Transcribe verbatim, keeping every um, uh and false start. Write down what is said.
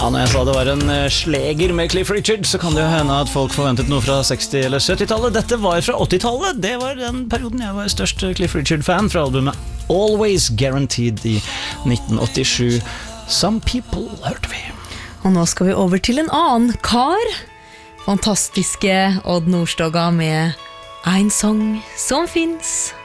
når jeg sa det var en sleger med Cliff Richard, så kan det jo hende at folk forventet noe fra seksti- eller syttitallet. Dette var fra åttitallet. Det var den perioden jeg var størst Cliff Richard-fan fra albumet Always Guaranteed i nitten åttisju. Some People hørte vi. Og nå skal vi over til en annen kar. Fantastiske Odd Nordstoga med En sang som finnes.